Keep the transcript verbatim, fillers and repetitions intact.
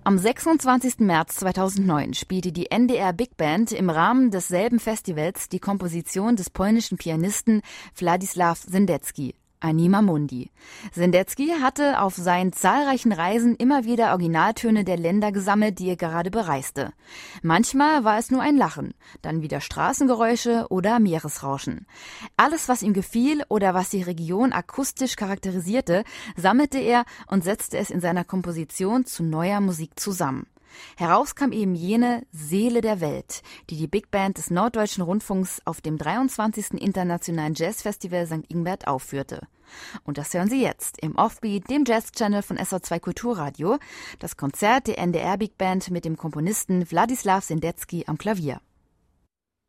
Am sechsundzwanzigsten März zweitausendneun spielte die N D R Big Band im Rahmen desselben Festivals die Komposition des polnischen Pianisten Władysław Sendecki, Anima Mundi. Sendecki hatte auf seinen zahlreichen Reisen immer wieder Originaltöne der Länder gesammelt, die er gerade bereiste. Manchmal war es nur ein Lachen, dann wieder Straßengeräusche oder Meeresrauschen. Alles, was ihm gefiel oder was die Region akustisch charakterisierte, sammelte er und setzte es in seiner Komposition zu neuer Musik zusammen. Heraus kam eben jene Seele der Welt, die die Big Band des Norddeutschen Rundfunks auf dem dreiundzwanzigsten Internationalen Jazzfestival Sankt Ingbert aufführte. Und das hören Sie jetzt im Offbeat, dem Jazz-Channel von S O zwei Kulturradio, das Konzert der N D R Big Band mit dem Komponisten Władysław Sendecki am Klavier.